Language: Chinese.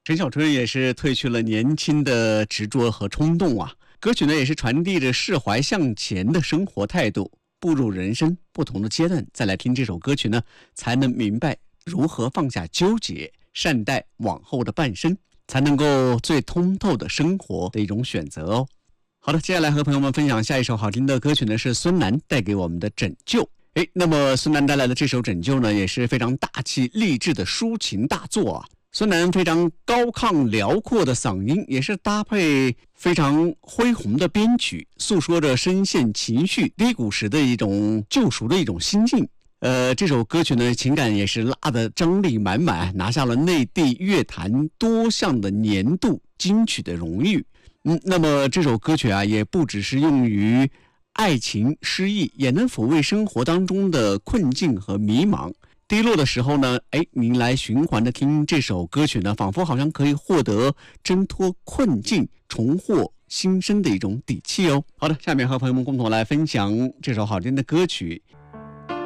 陈小春也是褪去了年轻的执着和冲动啊。歌曲呢也是传递着释怀向前的生活态度。步入人生不同的阶段，再来听这首歌曲呢，才能明白如何放下纠结，善待往后的半生，才能够最通透的生活的一种选择哦。好的，接下来和朋友们分享下一首好听的歌曲呢，是孙楠带给我们的《拯救》。那么孙楠带来的这首《拯救》呢，也是非常大气励志的抒情大作啊。孙楠非常高亢辽阔的嗓音，也是搭配非常恢宏的编曲，诉说着深陷情绪低谷时的一种救赎的一种心境。这首歌曲呢，情感也是拉得张力满满，拿下了内地乐坛多项的年度金曲的荣誉。那么这首歌曲啊，也不只是用于爱情失意，也能抚慰生活当中的困境和迷茫。低落的时候呢，您来循环的听这首歌曲呢，仿佛好像可以获得挣脱困境、重获新生的一种底气哦。好的，下面和朋友们共同来分享这首好听的歌曲《